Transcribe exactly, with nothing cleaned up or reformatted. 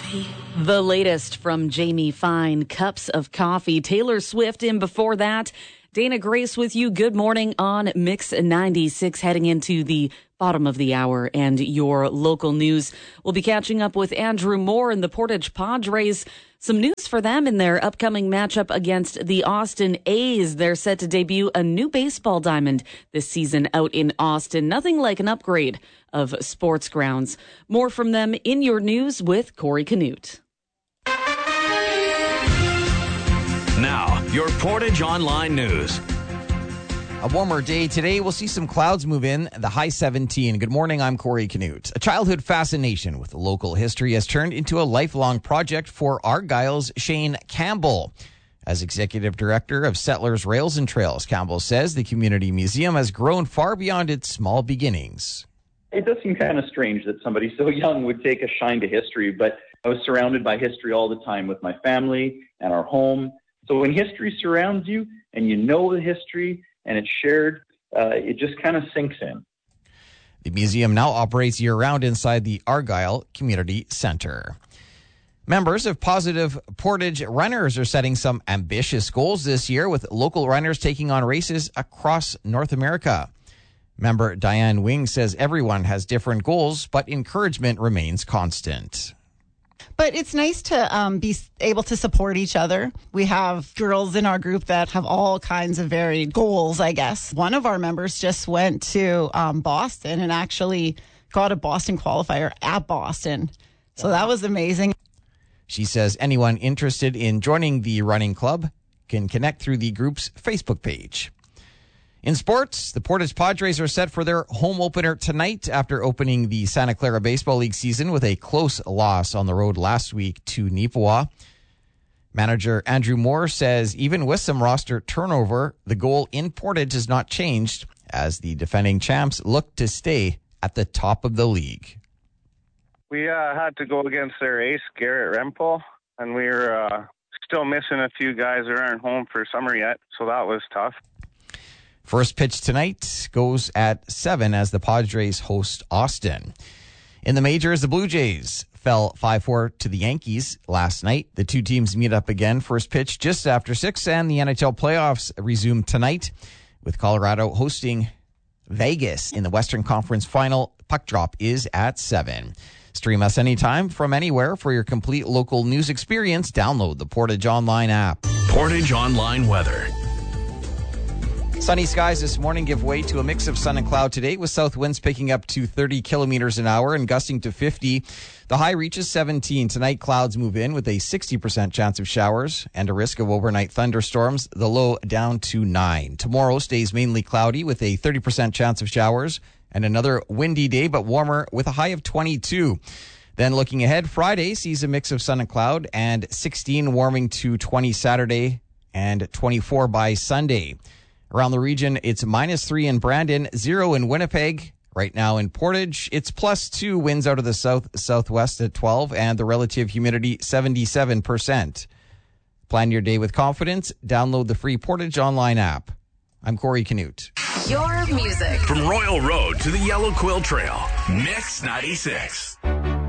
coffee. The latest from Jamie Fine, Cups of Coffee. Taylor Swift in before that. Dana Grace with you. Good morning on Mix ninety-six, heading into the bottom of the hour and your local news. We'll be catching up with Andrew Moore and the Portage Padres. Some news for them in their upcoming matchup against the Austin A's. They're set to debut a new baseball diamond this season out in Austin. Nothing like an upgrade of sports grounds. More from them in your news with Corey Canute. Now, your Portage Online News. A warmer day today. We'll see some clouds move in, the high seventeen. Good morning, I'm Corey Canute. A childhood fascination with local history has turned into a lifelong project for Argyle's Shane Campbell. As executive director of Settlers Rails and Trails, Campbell says the community museum has grown far beyond its small beginnings. It does seem kind of strange that somebody so young would take a shine to history, but I was surrounded by history all the time with my family and our home. So when history surrounds you and you know the history and it's shared, uh, it just kind of sinks in. The museum now operates year-round inside the Argyle Community Center. Members of Positive Portage Runners are setting some ambitious goals this year, with local runners taking on races across North America. Member Diane Wing says everyone has different goals, but encouragement remains constant. But it's nice to um, be able to support each other. We have girls in our group that have all kinds of varied goals, I guess. One of our members just went to um, Boston and actually got a Boston qualifier at Boston. So that was amazing. She says anyone interested in joining the running club can connect through the group's Facebook page. In sports, the Portage Padres are set for their home opener tonight after opening the Santa Clara Baseball League season with a close loss on the road last week to Neepawa. Manager Andrew Moore says even with some roster turnover, the goal in Portage has not changed as the defending champs look to stay at the top of the league. We uh, had to go against their ace, Garrett Rempel, and we were uh, still missing a few guys that aren't home for summer yet, so that was tough. First pitch tonight goes at seven as the Padres host Austin. In the majors, the Blue Jays fell five four to the Yankees last night. The two teams meet up again. First pitch just after six, and the N H L playoffs resume tonight with Colorado hosting Vegas in the Western Conference Final. Puck drop is at seven. Stream us anytime from anywhere for your complete local news experience. Download the Portage Online app. Portage Online weather. Sunny skies this morning give way to a mix of sun and cloud today, with south winds picking up to thirty kilometers an hour and gusting to fifty. The high reaches seventeen. Tonight, clouds move in with a sixty percent chance of showers and a risk of overnight thunderstorms. The low down to nine. Tomorrow stays mainly cloudy with a thirty percent chance of showers and another windy day, but warmer with a high of twenty-two. Then looking ahead, Friday sees a mix of sun and cloud and sixteen, warming to twenty Saturday and twenty-four by Sunday. Around the region, it's minus three in Brandon, zero in Winnipeg. Right now in Portage, it's plus two, winds out of the south southwest at twelve, and the relative humidity seventy-seven percent. Plan your day with confidence. Download the free Portage Online app. I'm Corey Canute. Your music. From Royal Road to the Yellow Quill Trail, Mix ninety-six.